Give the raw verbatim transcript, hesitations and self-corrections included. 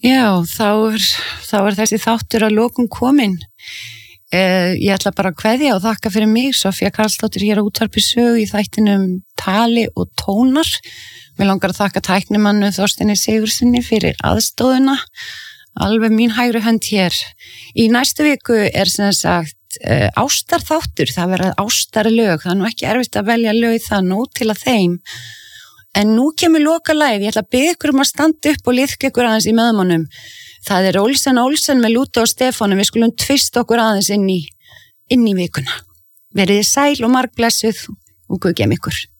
Já, þá er, þá er þessi þáttur að lokum komin. Eh, ég ætla bara að kveðja og þakka fyrir mig, Soffía Karlsdóttir hér á Útvarpi Sögu í þættinum Tali og tónar. Mér langar að þakka tæknimannu Þorsteini Sigurðssyni fyrir aðstóðuna. Alveg mín hægri hönd hér. Í næstu viku er sem sagt uh, ástarþáttur, það verða ástarlög. Það er nú ekki erfitt að velja lög, það er nóg til að þeim. En nú kemur lokalagið, ég ætla að biðja ykkur um að standa upp og liðka ykkur aðeins í meðmannum. Það er Olsen Olsen með Lúta og Stefánu, við skulum tvista okkur aðeins inn í, inn í vikuna. Verið sæl og margblessuð og Guð geymi ykkur.